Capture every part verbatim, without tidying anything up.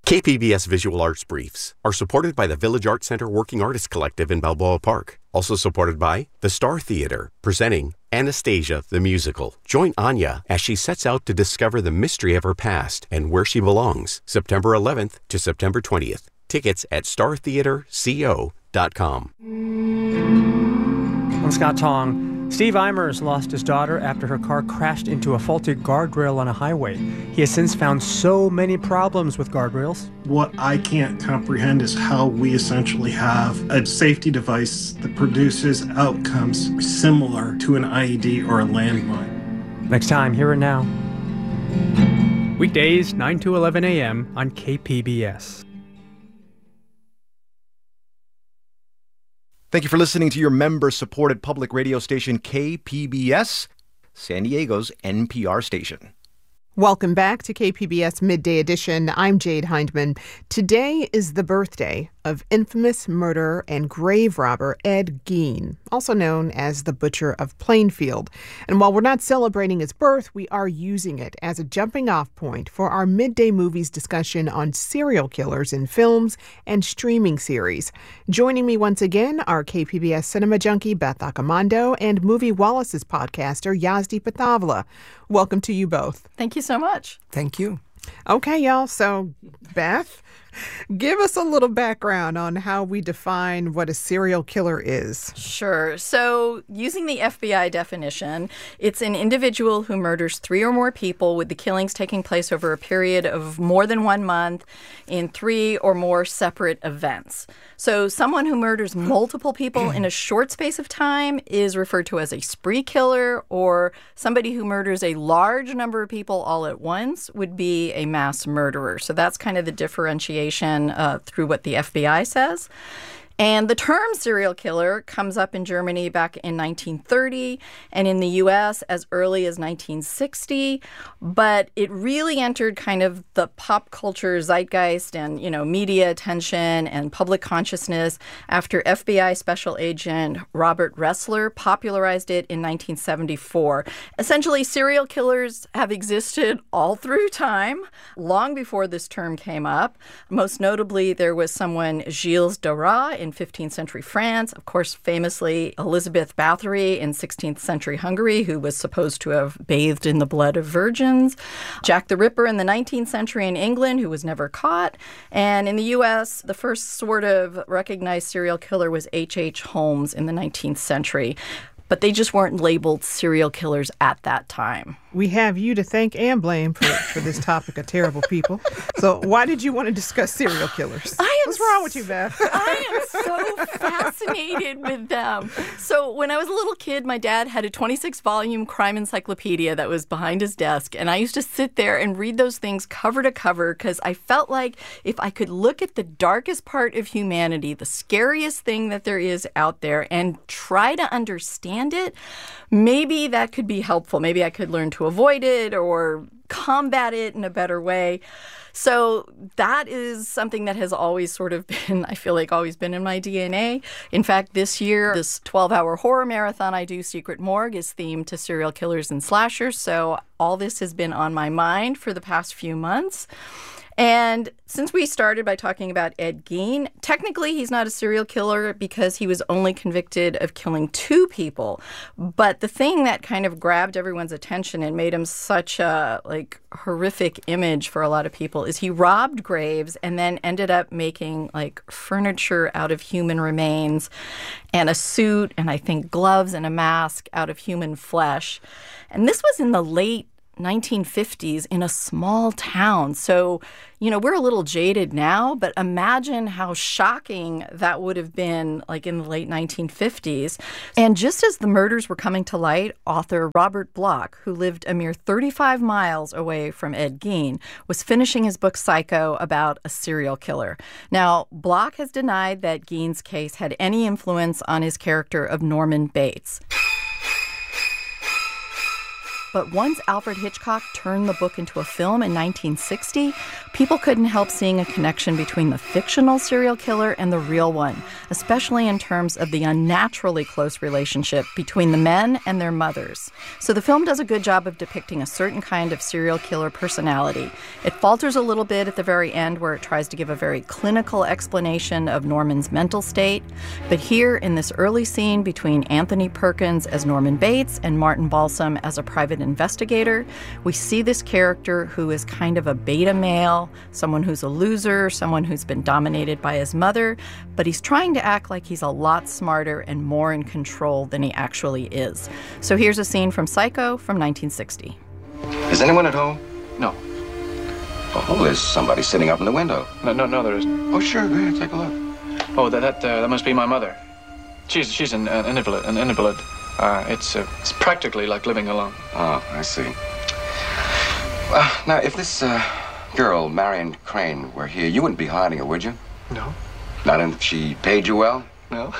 K P B S Visual Arts Briefs are supported by the Village Arts Center Working Artists Collective in Balboa Park. Also supported by the Star Theater, presenting Anastasia the Musical. Join Anya as she sets out to discover the mystery of her past and where she belongs. September eleventh to September twentieth. Tickets at star theater co dot com. I'm Scott Tong. Steve Eimers lost his daughter after her car crashed into a faulty guardrail on a highway. He has since found so many problems with guardrails. What I can't comprehend is how we essentially have a safety device that produces outcomes similar to an I E D or a landmine. Next time, Here and Now. Weekdays, nine to eleven a.m. on K P B S. Thank you for listening to your member-supported public radio station, K P B S, San Diego's N P R station. Welcome back to K P B S Midday Edition. I'm Jade Hindman. Today is the birthday of infamous murderer and grave robber Ed Gein, also known as the Butcher of Plainfield. And while we're not celebrating his birth, we are using it as a jumping-off point for our Midday Movies discussion on serial killers in films and streaming series. Joining me once again are K P B S cinema junkie Beth Accomando and Movie Wallace's podcaster Yazdi Patavla. Welcome to you both. Thank you so much. Thank you. Okay, y'all. So, Beth, give us a little background on how we define what a serial killer is. Sure. So, using the F B I definition, it's an individual who murders three or more people, with the killings taking place over a period of more than one month in three or more separate events. So, someone who murders multiple people in a short space of time is referred to as a spree killer, or somebody who murders a large number of people all at once would be a mass murderer. So that's kind of the differentiation uh, through what the F B I says. And the term serial killer comes up in Germany back in nineteen thirty and in the U S as early as nineteen sixty. But it really entered kind of the pop culture zeitgeist and, you know, media attention and public consciousness after F B I Special Agent Robert Ressler popularized it in nineteen seventy-four. Essentially, serial killers have existed all through time, long before this term came up. Most notably, there was someone, Gilles Darras, in fifteenth century France. Of course, famously, Elizabeth Bathory in sixteenth century Hungary, who was supposed to have bathed in the blood of virgins. Jack the Ripper in the nineteenth century in England, who was never caught. And in the U S, the first sort of recognized serial killer was H H. Holmes in the nineteenth century. But they just weren't labeled serial killers at that time. We have you to thank and blame for, for this topic of terrible people. So why did you want to discuss serial killers? I am What's wrong with you, Beth? I am so fascinated with them. So when I was a little kid, my dad had a twenty-six volume crime encyclopedia that was behind his desk. And I used to sit there and read those things cover to cover because I felt like if I could look at the darkest part of humanity, the scariest thing that there is out there, and try to understand it, maybe that could be helpful. Maybe I could learn to avoid it or combat it in a better way. So that is something that has always sort of been, I feel like, always been in my D N A. In fact, this year, this twelve-hour horror marathon I do, Secret Morgue, is themed to serial killers and slashers. So all this has been on my mind for the past few months. And since we started by talking about Ed Gein, technically he's not a serial killer because he was only convicted of killing two people. But the thing that kind of grabbed everyone's attention and made him such a like horrific image for a lot of people is he robbed graves and then ended up making like furniture out of human remains and a suit and I think gloves and a mask out of human flesh. And this was in the late nineteen fifties in a small town. So, you know, we're a little jaded now, but imagine how shocking that would have been like in the late nineteen fifties. And just as the murders were coming to light, author Robert Bloch, who lived a mere thirty-five miles away from Ed Gein, was finishing his book Psycho about a serial killer. Now, Bloch has denied that Gein's case had any influence on his character of Norman Bates. But once Alfred Hitchcock turned the book into a film in nineteen sixty, people couldn't help seeing a connection between the fictional serial killer and the real one, especially in terms of the unnaturally close relationship between the men and their mothers. So the film does a good job of depicting a certain kind of serial killer personality. It falters a little bit at the very end where it tries to give a very clinical explanation of Norman's mental state. But here in this early scene between Anthony Perkins as Norman Bates and Martin Balsam as a private investigator, we see this character who is kind of a beta male, someone who's a loser, someone who's been dominated by his mother, but he's trying to act like he's a lot smarter and more in control than he actually is. So here's a scene from Psycho from nineteen sixty. Is anyone at home? No. Oh, there's somebody sitting up in the window. No, no, no, there isn't. Oh, sure, go ahead, take a look. Oh, that that, uh, that must be my mother. She's she's an, an invalid. An invalid. Uh, it's uh, it's practically like living alone. Oh, I see. Uh, now, if this uh, girl, Marion Crane, were here, you wouldn't be hiding her, would you? No. Not if she paid you well? No.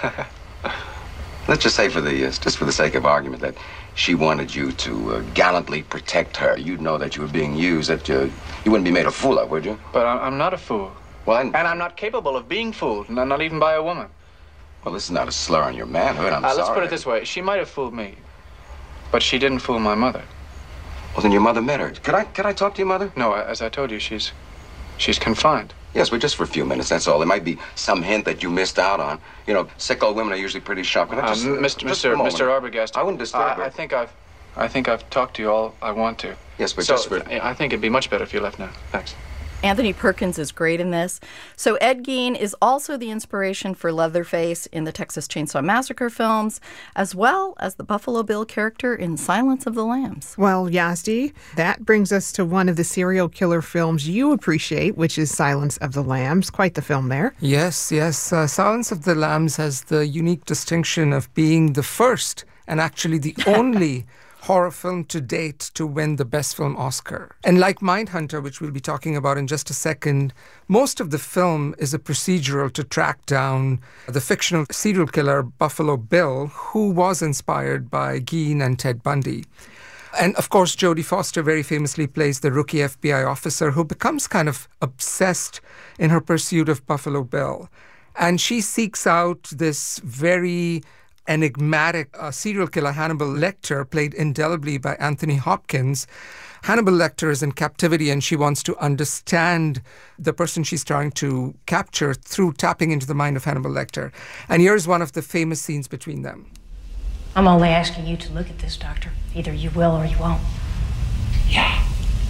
Let's just say, for the uh, just for the sake of argument, that she wanted you to uh, gallantly protect her. You'd know that you were being used. That uh, you wouldn't be made a fool of, would you? But I'm, I'm not a fool. Well, I... and I'm not capable of being fooled, not, not even by a woman. Well, this is not a slur on your manhood. I'm uh, sorry. Let's put it this way: she might have fooled me, but she didn't fool my mother. Well, then your mother met her. Could I could I talk to your mother? No, as I told you, she's she's confined. Yes, but just for a few minutes, that's all. There might be some hint that you missed out on. You know, sick old women are usually pretty sharp. Could I just, um, Mister just Mister a moment? Mister Arbogast, I wouldn't disturb I, her. I think I've, I think I've talked to you all I want to. Yes, but so, just for... I think it'd be much better if you left now. Thanks. Anthony Perkins is great in this. So Ed Gein is also the inspiration for Leatherface in the Texas Chainsaw Massacre films, as well as the Buffalo Bill character in Silence of the Lambs. Well, Yazdi, that brings us to one of the serial killer films you appreciate, which is Silence of the Lambs. Quite the film there. Yes, yes. Uh, Silence of the Lambs has the unique distinction of being the first and actually the only horror film to date to win the Best Film Oscar. And like Mindhunter, which we'll be talking about in just a second, most of the film is a procedural to track down the fictional serial killer Buffalo Bill, who was inspired by Gein and Ted Bundy. And of course, Jodie Foster very famously plays the rookie F B I officer who becomes kind of obsessed in her pursuit of Buffalo Bill. And she seeks out this very enigmatic uh, serial killer, Hannibal Lecter, played indelibly by Anthony Hopkins. Hannibal Lecter is in captivity and she wants to understand the person she's trying to capture through tapping into the mind of Hannibal Lecter. And here's one of the famous scenes between them. I'm only asking you to look at this, Doctor. Either you will or you won't. Yeah.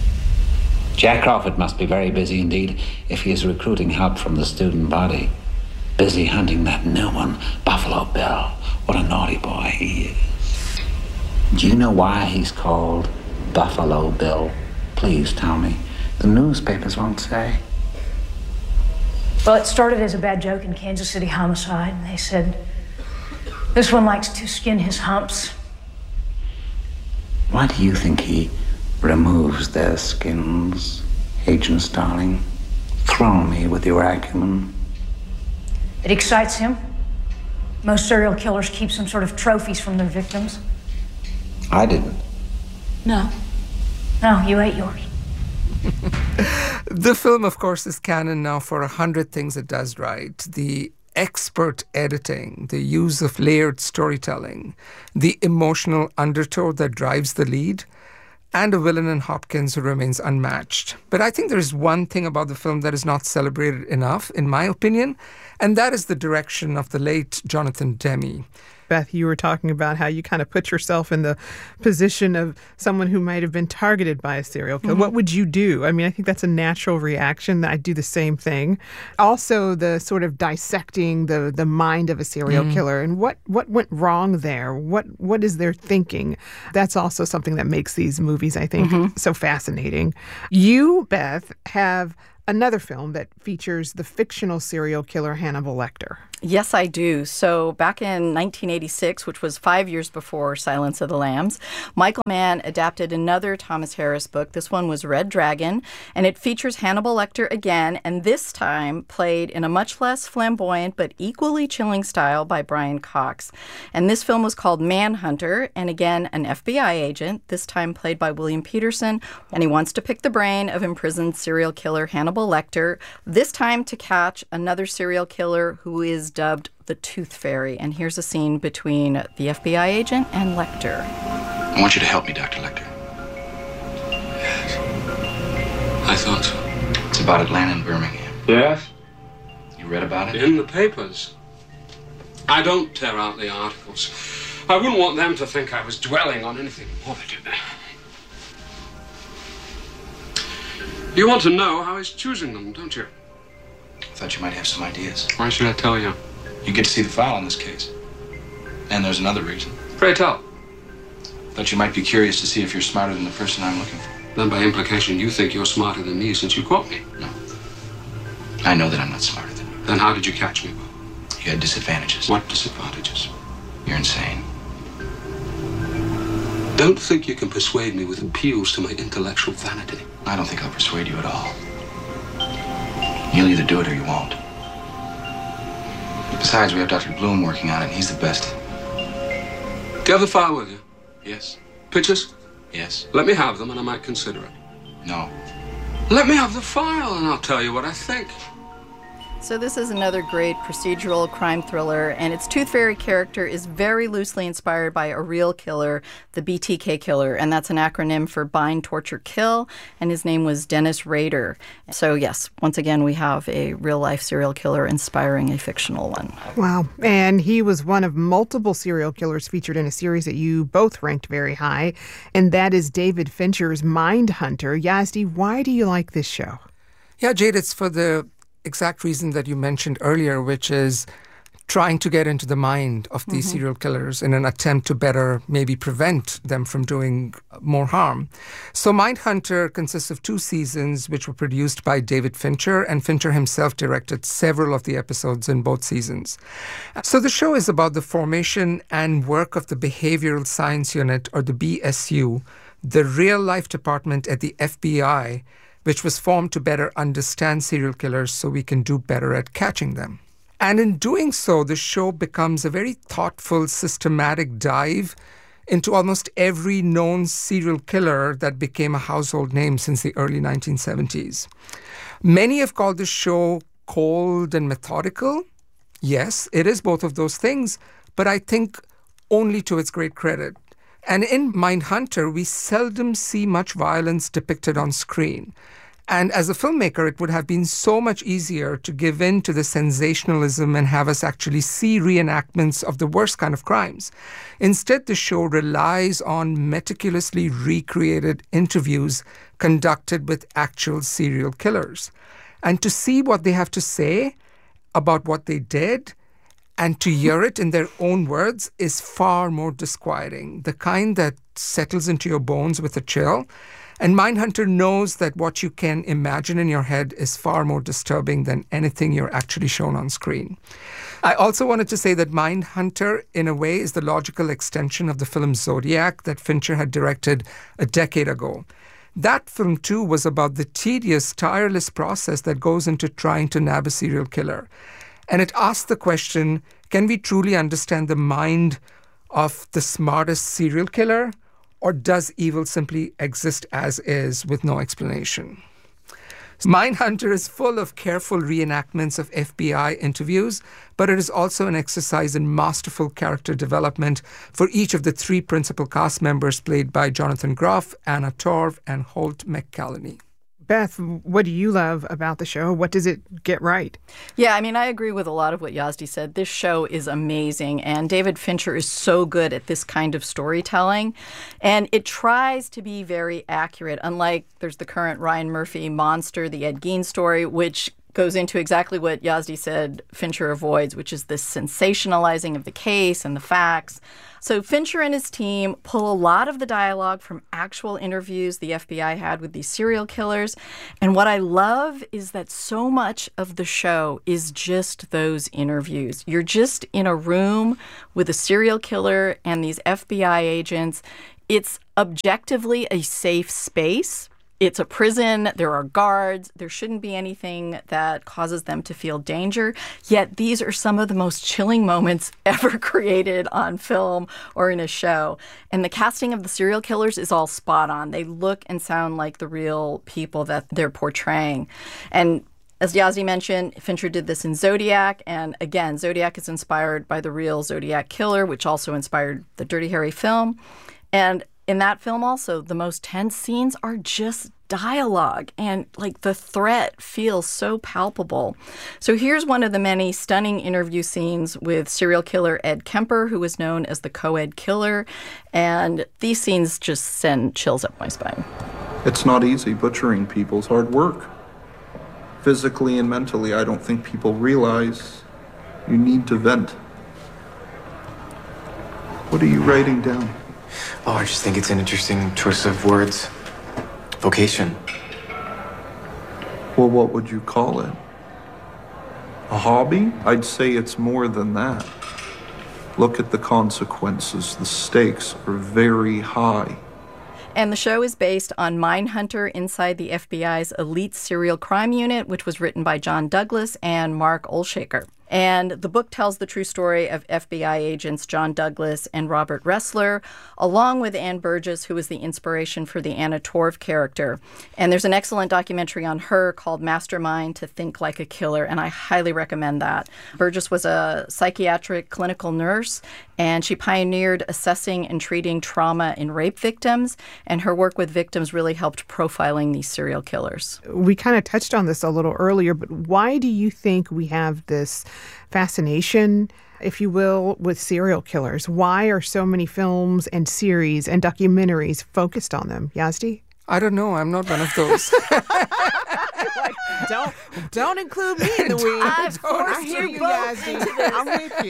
Jack Crawford must be very busy indeed if he is recruiting help from the student body. Busy hunting that new one, Buffalo Bill. What a naughty boy he is. Do you know why he's called Buffalo Bill? Please tell me. The newspapers won't say. Well, it started as a bad joke in Kansas City Homicide. They said, this one likes to skin his humps. Why do you think he removes their skins, Agent Starling? Throw me with your acumen. It excites him. Most serial killers keep some sort of trophies from their victims. I didn't. No. No, you ate yours. The film, of course, is canon now for a hundred things it does right. The expert editing, the use of layered storytelling, the emotional undertow that drives the lead, and a villain in Hopkins who remains unmatched. But I think there is one thing about the film that is not celebrated enough, in my opinion, and that is the direction of the late Jonathan Demme. Beth, you were talking about how you kind of put yourself in the position of someone who might have been targeted by a serial killer. Mm-hmm. What would you do? I mean, I think that's a natural reaction. I do the same thing. Also, the sort of dissecting the the mind of a serial mm-hmm. killer and what, what went wrong there. What what is their thinking? That's also something that makes these movies, I think, mm-hmm. so fascinating. You, Beth, have another film that features the fictional serial killer Hannibal Lecter. Yes, I do. So back in nineteen eighty-six, which was five years before Silence of the Lambs, Michael Mann adapted another Thomas Harris book. This one was Red Dragon, and it features Hannibal Lecter again, and this time played in a much less flamboyant but equally chilling style by Brian Cox. And this film was called Manhunter, and again, an F B I agent, this time played by William Peterson, and he wants to pick the brain of imprisoned serial killer Hannibal Lecter, this time to catch another serial killer who is dubbed the Tooth Fairy. And here's a scene between the F B I agent and Lecter. I want you to help me, Doctor Lecter. Yes. I thought so. It's about Atlanta and Birmingham. Yes? You read about it? In the papers. I don't tear out the articles. I wouldn't want them to think I was dwelling on anything morbid. You want to know how he's choosing them, don't you? I thought you might have some ideas. Why should I tell you? You get to see the file on this case. And there's another reason. Pray tell. Thought you might be curious to see if you're smarter than the person I'm looking for. Then by implication, you think you're smarter than me since you caught me. No. I know that I'm not smarter than you. Then how did you catch me? You had disadvantages. What disadvantages? You're insane. Don't think you can persuade me with appeals to my intellectual vanity. I don't think I'll persuade you at all. You'll either do it or you won't. Besides, we have Doctor Bloom working on it, and he's the best. Do you have the file with you? Yes. Pictures? Yes. Let me have them and I might consider it. No. Let me have the file and I'll tell you what I think. So this is another great procedural crime thriller, and its Tooth Fairy character is very loosely inspired by a real killer, the B T K killer, and that's an acronym for Bind, Torture, Kill, and his name was Dennis Rader. So yes, once again, we have a real-life serial killer inspiring a fictional one. Wow. And he was one of multiple serial killers featured in a series that you both ranked very high, and that is David Fincher's Mindhunter. Yazdi, why do you like this show? Yeah, Jade, it's for the exact reason that you mentioned earlier, which is trying to get into the mind of these mm-hmm. serial killers in an attempt to better maybe prevent them from doing more harm. So Mindhunter consists of two seasons, which were produced by David Fincher, and Fincher himself directed several of the episodes in both seasons. So the show is about the formation and work of the Behavioral Science Unit, or the B S U, the real-life department at the F B I, which was formed to better understand serial killers so we can do better at catching them. And in doing so, the show becomes a very thoughtful, systematic dive into almost every known serial killer that became a household name since the early nineteen seventies. Many have called the show cold and methodical. Yes, it is both of those things, but I think only to its great credit. And in Mindhunter, we seldom see much violence depicted on screen. And as a filmmaker, it would have been so much easier to give in to the sensationalism and have us actually see reenactments of the worst kind of crimes. Instead, the show relies on meticulously recreated interviews conducted with actual serial killers. And to see what they have to say about what they did and to hear it in their own words is far more disquieting, the kind that settles into your bones with a chill. And Mindhunter knows that what you can imagine in your head is far more disturbing than anything you're actually shown on screen. I also wanted to say that Mindhunter, in a way, is the logical extension of the film Zodiac that Fincher had directed a decade ago. That film, too, was about the tedious, tireless process that goes into trying to nab a serial killer. And it asks the question, can we truly understand the mind of the smartest serial killer? Or does evil simply exist as is with no explanation? Mindhunter is full of careful reenactments of F B I interviews, but it is also an exercise in masterful character development for each of the three principal cast members played by Jonathan Groff, Anna Torv, and Holt McCallany. Beth, what do you love about the show? What does it get right? Yeah, I mean, I agree with a lot of what Yazdi said. This show is amazing, and David Fincher is so good at this kind of storytelling. And it tries to be very accurate, unlike there's the current Ryan Murphy Monster, the Ed Gein story, which goes into exactly what Yazdi said Fincher avoids, which is this sensationalizing of the case and the facts. So Fincher and his team pull a lot of the dialogue from actual interviews the F B I had with these serial killers. And what I love is that so much of the show is just those interviews. You're just in a room with a serial killer and these F B I agents. It's objectively a safe space. It's a prison. There are guards. There shouldn't be anything that causes them to feel danger. Yet these are some of the most chilling moments ever created on film or in a show. And the casting of the serial killers is all spot on. They look and sound like the real people that they're portraying. And as Yazdi mentioned, Fincher did this in Zodiac. And again, Zodiac is inspired by the real Zodiac killer, which also inspired the Dirty Harry film. And in that film also, the most tense scenes are just dialogue, and like the threat feels so palpable. So here's one of the many stunning interview scenes with serial killer Ed Kemper, who was known as the co-ed killer. And these scenes just send chills up my spine. It's not easy. Butchering people's hard work. Physically and mentally, I don't think people realize you need to vent. What are you writing down? Oh, I just think it's an interesting choice of words. Vocation. Well, what would you call it? A hobby? I'd say it's more than that. Look at the consequences. The stakes are very high. And the show is based on Mindhunter inside the F B I's elite serial crime unit, which was written by John Douglas and Mark Olshaker. And the book tells the true story of F B I agents John Douglas and Robert Ressler, along with Ann Burgess, who was the inspiration for the Anna Torv character. And there's an excellent documentary on her called Mastermind to Think Like a Killer, and I highly recommend that. Burgess was a psychiatric clinical nurse, and she pioneered assessing and treating trauma in rape victims, and her work with victims really helped profiling these serial killers. We kind of touched on this a little earlier, but why do you think we have this fascination, if you will, with serial killers? Why are so many films and series and documentaries focused on them? Yazdi? I don't know. I'm not one of those. Like, don't don't include me in the weeds. I hear you, Yazdi. I'm with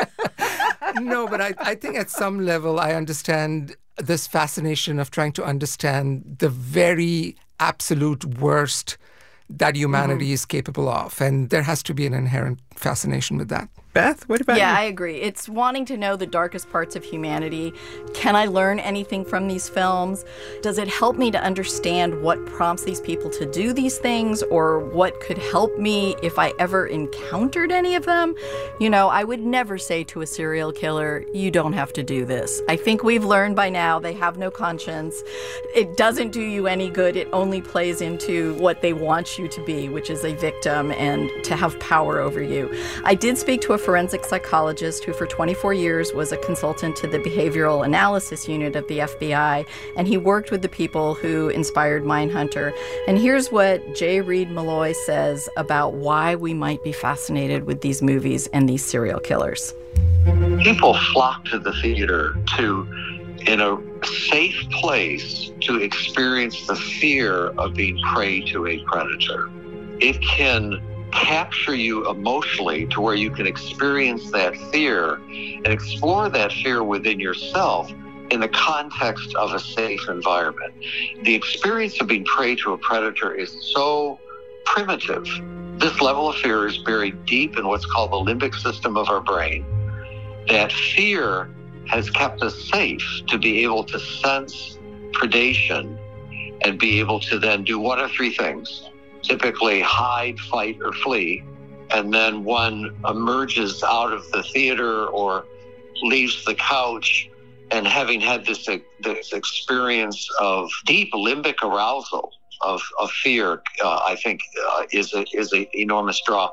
you. No, but I, I think at some level I understand this fascination of trying to understand the very absolute worst that humanity mm-hmm. is capable of. And there has to be an inherent fascination with that. Beth, what about yeah, you? Yeah, I agree. It's wanting to know the darkest parts of humanity. Can I learn anything from these films? Does it help me to understand what prompts these people to do these things, or what could help me if I ever encountered any of them? You know, I would never say to a serial killer, you don't have to do this. I think we've learned by now they have no conscience. It doesn't do you any good. It only plays into what they want you to be, which is a victim and to have power over you. I did speak to a forensic psychologist who for twenty-four years was a consultant to the behavioral analysis unit of the F B I, and he worked with the people who inspired Mindhunter. And here's what J. Reed Malloy says about why we might be fascinated with these movies and these serial killers. People flock to the theater to, in a safe place, to experience the fear of being prey to a predator. It can capture you emotionally to where you can experience that fear and explore that fear within yourself in the context of a safe environment. The experience of being prey to a predator is so primitive. This level of fear is buried deep in what's called the limbic system of our brain. That fear has kept us safe to be able to sense predation and be able to then do one of three things. Typically hide, fight, or flee, and then one emerges out of the theater or leaves the couch, and having had this, this experience of deep limbic arousal of, of fear, uh, I think uh, is a, is an enormous draw.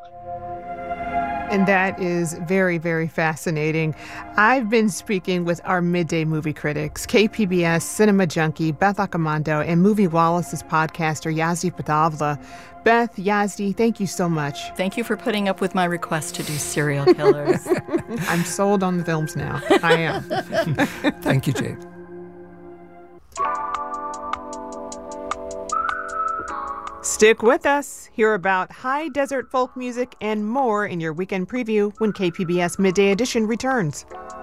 And that is very, very fascinating. I've been speaking with our midday movie critics, K P B S cinema junkie Beth Accomando and Movie Wallace's podcaster Yazdi Padavla. Beth, Yazdi, thank you so much. Thank you for putting up with my request to do serial killers. I'm sold on the films now. I am. Thank you, Jade. Stick with us. Hear about high desert folk music and more in your weekend preview when K P B S Midday Edition returns.